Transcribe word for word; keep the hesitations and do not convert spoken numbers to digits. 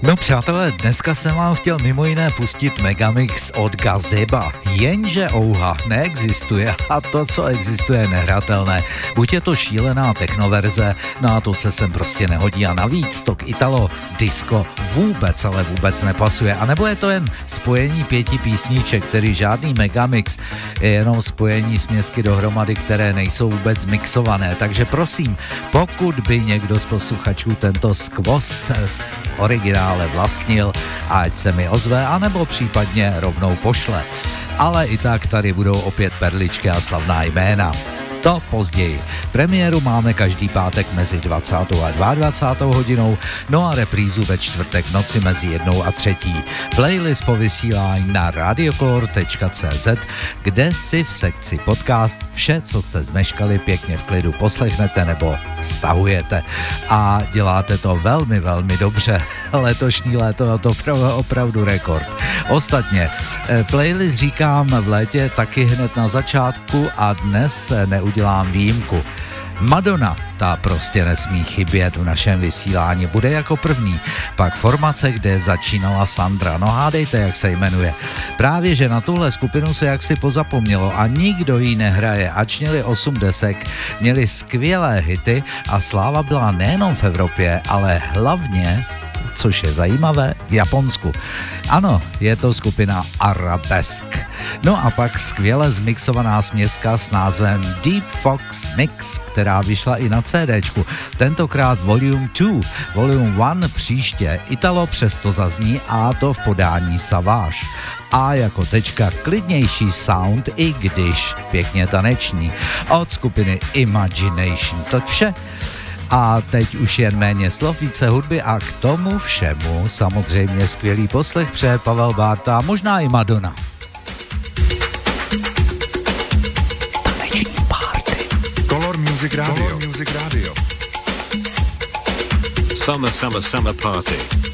No přátelé, dneska jsem vám chtěl mimo jiné pustit Megamix od Gazeba, jenže ouha, neexistuje a to, co existuje, je nehratelné. Buď je to šílená technoverze, no a to se sem prostě nehodí a navíc to k Italo disco vůbec, ale vůbec nepasuje. A nebo je to jen spojení pěti písniček, který žádný Megamix, je jenom spojení směsky dohromady, které nejsou vůbec mixované. Takže prosím, pokud by někdo z posluchačů tento skvost z originálu vlastnil, ať se mi ozve, anebo případně rovnou pošle. Ale i tak tady budou opět perličky a slavná jména. To později. Premiéru máme každý pátek mezi dvacátou a dvacátou druhou hodinou, no a reprízu ve čtvrtek noci mezi jednou a třetí. Playlist po vysílání na radiocolor tečka cé zet, kde si v sekci podcast vše, co jste zmeškali, pěkně v klidu poslechnete nebo stahujete. A děláte to velmi, velmi dobře. Letošní léto na to opravdu rekord. Ostatně, playlist říkám v létě taky hned na začátku a dnes neudělám dělám výjimku. Madonna, ta prostě nesmí chybět v našem vysílání, bude jako první. Pak formace, kde začínala Sandra, no hádejte, jak se jmenuje. Právě, že na tuhle skupinu se jaksi pozapomnělo a nikdo jí nehraje, ač měli osm desek, měli skvělé hity a sláva byla nejenom v Evropě, ale hlavně, což je zajímavé, v Japonsku. Ano, je to skupina Arabesk. No a pak skvěle zmixovaná směska s názvem Deep Fox Mix, která vyšla i na CDčku. Tentokrát Volume dva, Volume jedna příště. Italo přesto zazní a to v podání Savage. A jako tečka klidnější sound, i když pěkně taneční. Od skupiny Imagination. To vše. A teď už jen méně slov, více hudby a k tomu všemu samozřejmě skvělý poslech přeje Pavel Bárta a možná i Madonna. Taneční party. Color Music Radio. Color Music Radio. Summer, summer, summer party.